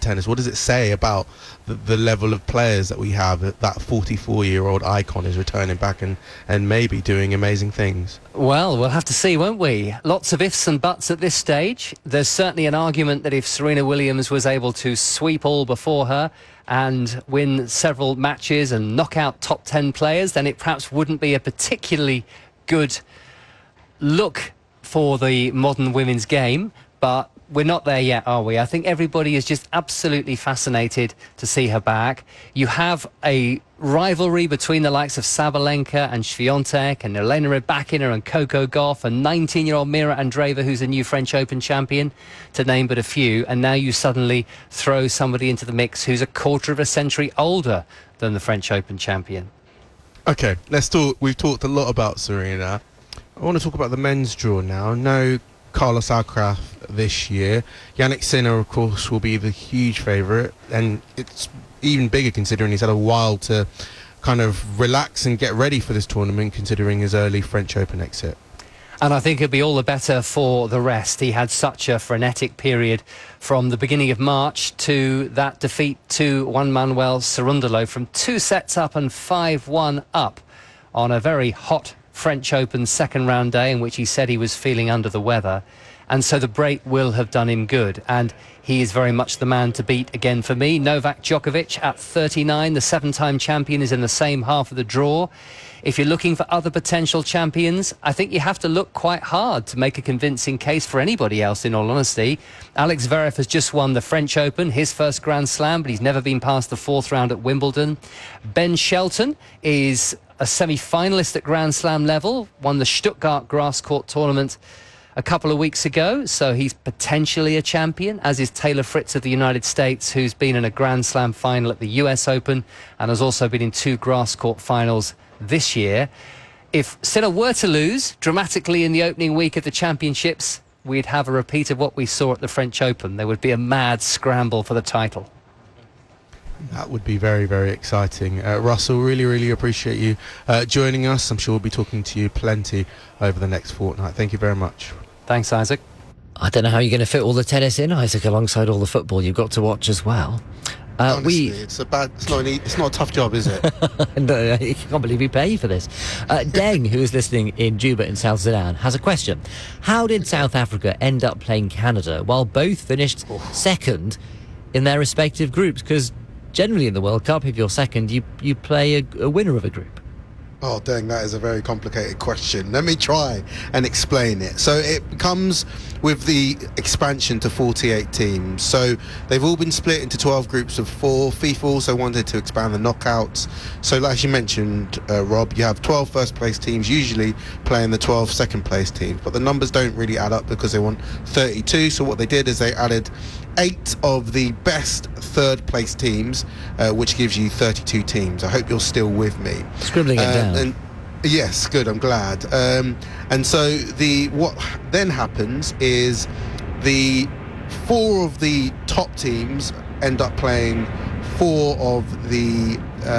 tennis? What does it say about the level of players that we have? That 44-year-old icon is returning back and maybe doing amazing things. Well, we'll have to see, won't we? Lots of ifs and buts at this stage. There's certainly an argument that if Serena Williams was able to sweep all before her and win several matches and knock out top 10 players, then it perhaps wouldn't be a particularly good look for the modern women's game. But we're not there yet, are we? I think everybody is just absolutely fascinated to see her back. You have a rivalry between the likes of Sabalenka and Swiatek and Elena Rybakina and Coco Gauff and 19-year-old Mira Andreeva, who's a new French Open champion, to name but a few. And now you suddenly throw somebody into the mix who's a quarter of a century older than the French Open champion. Okay, let's talk. We've talked a lot about Serena. I want to talk about the men's draw now. No Carlos Alcaraz this year. Yannick Sinner, of course, will be the huge favourite, and it's even bigger considering he's had a while to kind of relax and get ready for this tournament, considering his early French Open exit. And I think it'd be all the better for the rest. He had such a frenetic period from the beginning of March to that defeat to Juan Manuel Cerúndolo from 2 sets up and 5-1 up on a very hot French Open second round day in which he said he was feeling under the weather. And so the break will have done him good. And he is very much the man to beat again for me. Novak Djokovic at 39, the 7-time champion, is in the same half of the draw. If you're looking for other potential champions, I think you have to look quite hard to make a convincing case for anybody else, in all honesty. Alex Zverev has just won the French Open, his first Grand Slam, but he's never been past the 4th round at Wimbledon. Ben Shelton is a semi-finalist at Grand Slam level, won the Stuttgart grass court tournament a couple of weeks ago, so he's potentially a champion, as is Taylor Fritz of the United States, who's been in a Grand Slam final at the US Open and has also been in 2 grass court finals this year. If Sinner were to lose dramatically in the opening week of the championships, we'd have a repeat of what we saw at the French Open. There would be a mad scramble for the title. That would be very, very exciting. Russell, really appreciate you joining us. I'm sure we'll be talking to you plenty over the next fortnight. Thank you very much. Thanks, Isaac. I don't know how you're going to fit all the tennis in, Isaac, alongside all the football you've got to watch as well. Honestly, it's not a tough job, is it? No, I can't believe we pay you for this. Deng, who is listening in Juba in South Sudan, has a question. How did South Africa end up playing Canada while both finished second in their respective groups? Because generally in the World Cup, if you're second, you play a winner of a group. Oh, dang, that is a very complicated question. Let me try and explain it. So it comes with the expansion to 48 teams. So they've all been split into 12 groups of 4. FIFA also wanted to expand the knockouts. So as you mentioned, Rob, you have 12 first place teams usually playing the 12 second place teams. But the numbers don't really add up because they want 32. So what they did is they added 8 of the best third place teams, which gives you 32 teams. I hope you're still with me. Scribbling it down. And yes, good, I'm glad. And so what then happens is the 4 of the top teams end up playing 4 of the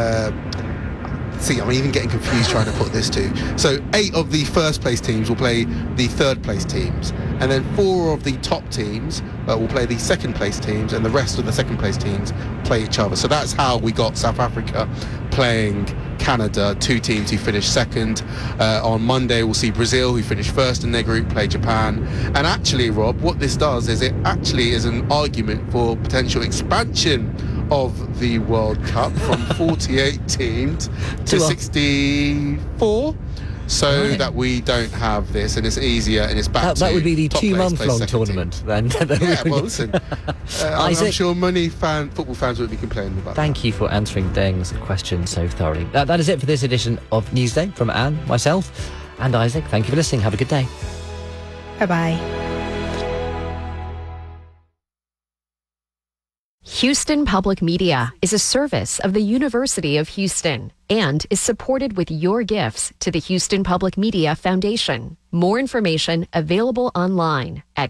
I'm even getting confused trying to put this to. So 8 of the first place teams will play the third place teams, and then 4 of the top teams will play the second place teams, and the rest of the second place teams play each other. So that's how we got South Africa playing Canada, 2 teams who finished second. On Monday we'll see Brazil, who finished first in their group, play Japan. And actually, Rob, what this does is it actually is an argument for potential expansion of the World Cup from 48 teams to 64, so that we don't have this, and it's easier, and it's back to that would be the top 2-month-long tournament then. Yeah, well, listen, I'm sure many football fans would be complaining about Thank you for answering Deng's question so thoroughly. That is it for this edition of Newsday from Anne, myself and Isaac. Thank you for listening. Have a good day. Bye-bye. Houston Public Media is a service of the University of Houston and is supported with your gifts to the Houston Public Media Foundation. More information available online at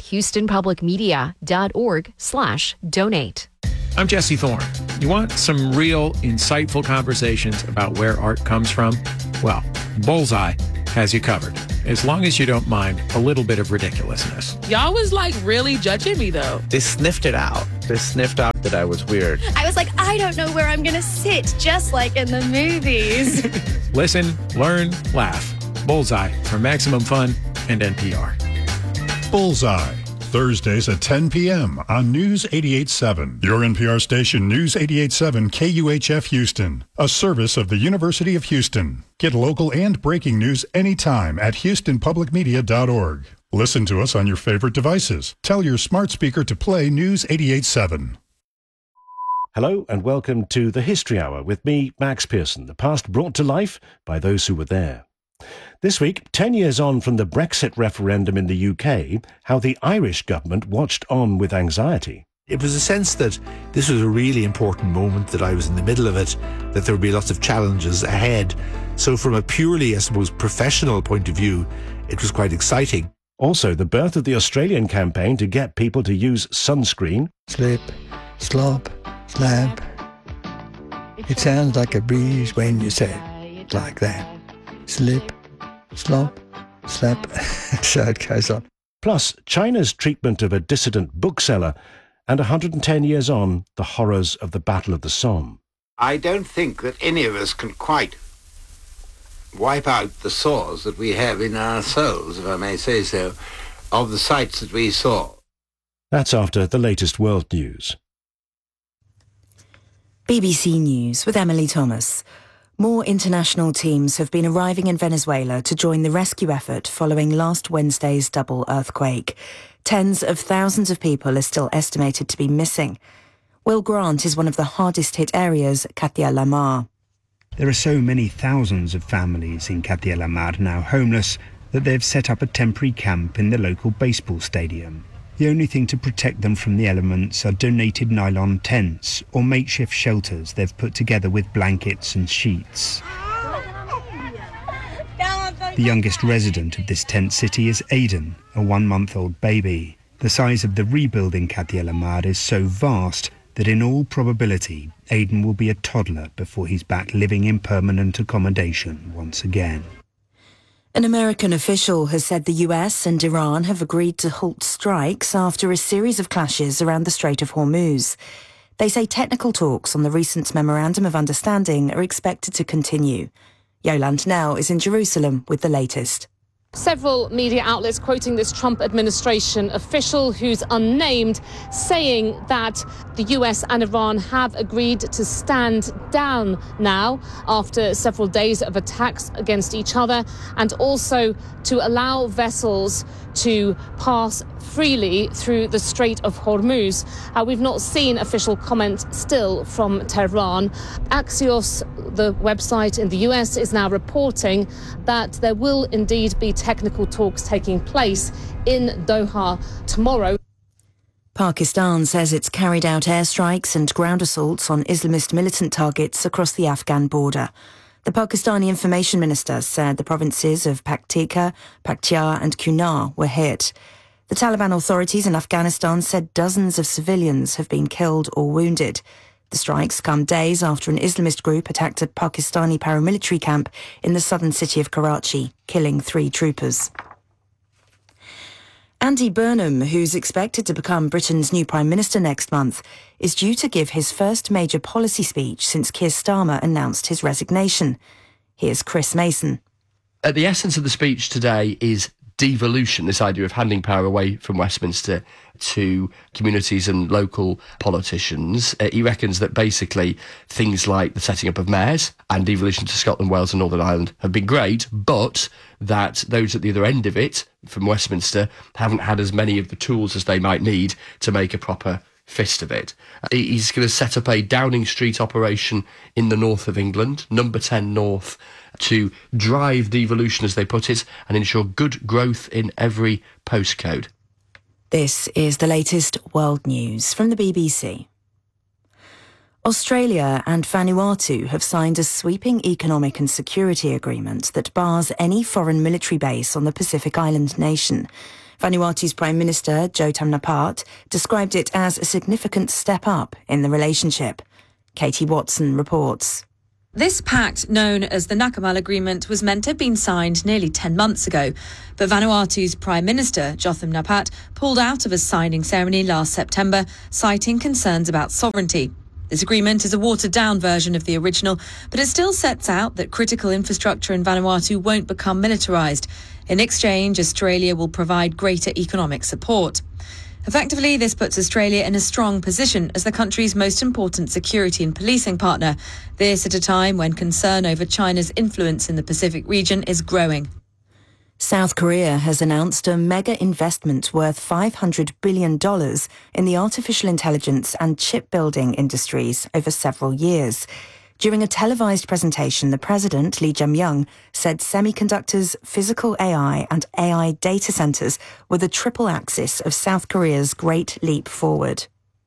houstonpublicmedia.org/donate. I'm Jesse Thorne. You want some real, insightful conversations about where art comes from? Well, Bullseye has you covered, as long as you don't mind a little bit of ridiculousness. Y'all was like really judging me though. They sniffed it out. They sniffed out the that I was weird. I was like, I don't know where I'm going to sit, just like in the movies. Listen, learn, laugh. Bullseye from Maximum Fun and NPR. Bullseye, Thursdays at 10 p.m. on News 88.7. Your NPR station, News 88.7 KUHF Houston, a service of the University of Houston. Get local and breaking news anytime at houstonpublicmedia.org. Listen to us on your favorite devices. Tell your smart speaker to play News 88.7. Hello and welcome to the History Hour with me, Max Pearson, the past brought to life by those who were there. This week, 10 years on from the Brexit referendum in the UK, how the Irish government watched on with anxiety. It was a sense that this was a really important moment, that I was in the middle of it, that there would be lots of challenges ahead. So from a purely, I suppose, professional point of view, it was quite exciting. Also, the birth of the Australian campaign to get people to use sunscreen. Slip, slop, slap. It sounds like a breeze when you say it like that. Slip, slop, slap. So it goes on. Plus, China's treatment of a dissident bookseller, and 110 years on, the horrors of the Battle of the Somme. I don't think that any of us can quite wipe out the sores that we have in our souls, if I may say so, of the sights that we saw. That's after the latest world news. BBC News with Emily Thomas. More international teams have been arriving in Venezuela to join the rescue effort following last Wednesday's double earthquake. Tens of thousands of people are still estimated to be missing. Will Grant is one of the hardest hit areas at Katia La Mar. There are so many thousands of families in Katia La Mar now homeless that they've set up a temporary camp in the local baseball stadium. The only thing to protect them from the elements are donated nylon tents or makeshift shelters they've put together with blankets and sheets. The youngest resident of this tent city is Aidan, a 1-month-old baby. The size of the rebuild in Katia La Mar is so vast that in all probability, Aidan will be a toddler before he's back living in permanent accommodation once again. An American official has said the US and Iran have agreed to halt strikes after a series of clashes around the Strait of Hormuz. They say technical talks on the recent Memorandum of Understanding are expected to continue. Yolande Now is in Jerusalem with the latest. Several media outlets quoting this Trump administration official, who's unnamed, saying that the US and Iran have agreed to stand down now after several days of attacks against each other, and also to allow vessels to pass freely through the Strait of Hormuz. We've not seen official comment still from Tehran. Axios, the website in the US, is now reporting that there will indeed be technical talks taking place in Doha tomorrow. Pakistan says it's carried out airstrikes and ground assaults on Islamist militant targets across the Afghan border. The Pakistani information minister said the provinces of Paktika, Paktiar and Kunar were hit. The Taliban authorities in Afghanistan said dozens of civilians have been killed or wounded. The strikes come days after an Islamist group attacked a Pakistani paramilitary camp in the southern city of Karachi, killing 3 troopers. Andy Burnham, who's expected to become Britain's new Prime Minister next month, is due to give his first major policy speech since Keir Starmer announced his resignation. Here's Chris Mason. The essence of the speech today is devolution, this idea of handing power away from Westminster to communities and local politicians. He reckons that basically things like the setting up of mayors and devolution to Scotland, Wales and Northern Ireland have been great, but that those at the other end of it, from Westminster, haven't had as many of the tools as they might need to make a proper fist of it. He's going to set up a Downing Street operation in the north of England, number 10 North, to drive devolution, as they put it, and ensure good growth in every postcode. This is the latest world news from the BBC. Australia and Vanuatu have signed a sweeping economic and security agreement that bars any foreign military base on the Pacific island nation. Vanuatu's Prime Minister, Joe Tamnapat, described it as a significant step up in the relationship. Katie Watson reports. This pact, known as the Nakamal Agreement, was meant to have been signed nearly 10 months ago. But Vanuatu's Prime Minister, Jotham Napat, pulled out of a signing ceremony last September, citing concerns about sovereignty. This agreement is a watered-down version of the original, but it still sets out that critical infrastructure in Vanuatu won't become militarised. In exchange, Australia will provide greater economic support. Effectively, this puts Australia in a strong position as the country's most important security and policing partner. This at a time when concern over China's influence in the Pacific region is growing. South Korea has announced a mega investment worth $500 billion in the artificial intelligence and chip building industries over several years. During a televised presentation, the president, Lee Jae-myung, said semiconductors, physical AI and AI data centres were the triple axis of South Korea's great leap forward.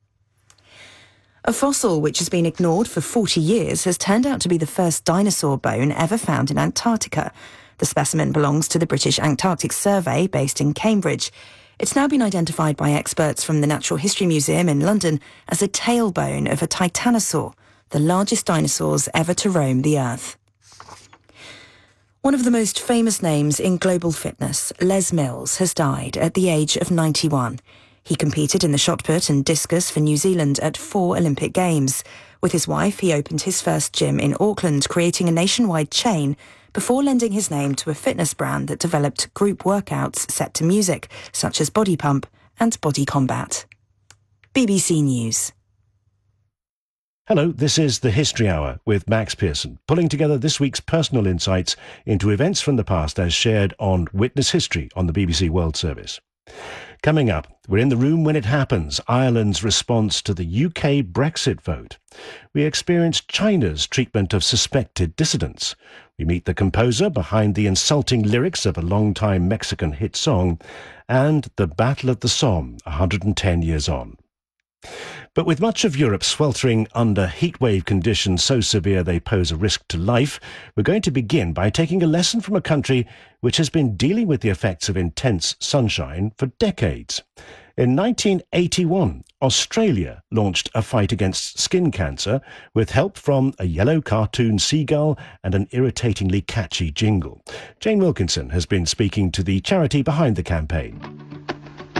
A fossil which has been ignored for 40 years has turned out to be the first dinosaur bone ever found in Antarctica. The specimen belongs to the British Antarctic Survey, based in Cambridge. It's now been identified by experts from the Natural History Museum in London as a tailbone of a titanosaur, the largest dinosaurs ever to roam the Earth. One of the most famous names in global fitness, Les Mills, has died at the age of 91. He competed in the shot put and discus for New Zealand at 4 Olympic Games. With his wife, he opened his first gym in Auckland, creating a nationwide chain before lending his name to a fitness brand that developed group workouts set to music, such as Body Pump and Body Combat. BBC News. Hello, this is the History Hour with Max Pearson, pulling together this week's personal insights into events from the past as shared on Witness History on the BBC World Service. Coming up, we're in the room when it happens, Ireland's response to the UK Brexit vote. We experience China's treatment of suspected dissidents. We meet the composer behind the insulting lyrics of a long-time Mexican hit song, and the Battle of the Somme, 110 years on. But with much of Europe sweltering under heatwave conditions so severe they pose a risk to life, we're going to begin by taking a lesson from a country which has been dealing with the effects of intense sunshine for decades. In 1981, Australia launched a fight against skin cancer with help from a yellow cartoon seagull and an irritatingly catchy jingle. Jane Wilkinson has been speaking to the charity behind the campaign.